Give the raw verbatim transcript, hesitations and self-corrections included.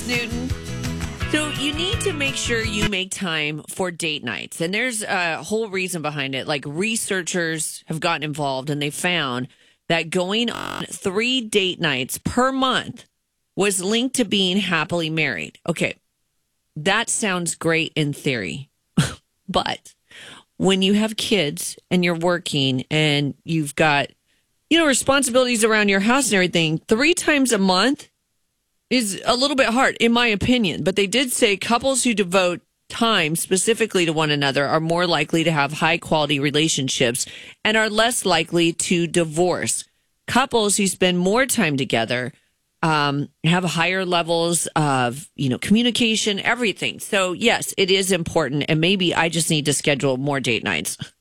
Newton. So you need to make sure you make time for date nights. And there's a whole reason behind it. Like researchers have gotten involved and they found that going on three date nights per month was linked to being happily married. Okay, that sounds great in theory. But when you have kids and you're working and you've got, you know, responsibilities around your house and everything, three times a month is a little bit hard, in my opinion. But they did say couples who devote time specifically to one another are more likely to have high quality relationships and are less likely to divorce. Couples who spend more time together um, have higher levels of, you know, communication, everything. So yes, it is important. And maybe I just need to schedule more date nights.